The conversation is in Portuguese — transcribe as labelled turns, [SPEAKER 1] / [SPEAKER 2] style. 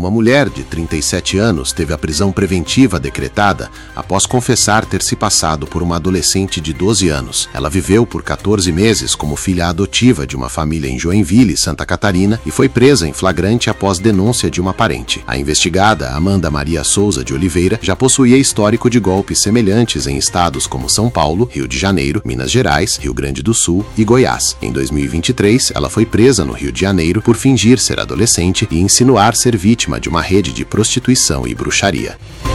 [SPEAKER 1] Uma mulher de 37 anos teve a prisão preventiva decretada após confessar ter se passado por uma adolescente de 12 anos. Ela viveu por 14 meses como filha adotiva de uma família em Joinville, Santa Catarina, e foi presa em flagrante após denúncia de uma parente. A investigada, Amanda Maria Souza de Oliveira, já possuía histórico de golpes semelhantes em estados como São Paulo, Rio de Janeiro, Minas Gerais, Rio Grande do Sul e Goiás. Em 2023, ela foi presa no Rio de Janeiro por fingir ser adolescente e insinuar ser vítima de uma rede de prostituição e bruxaria.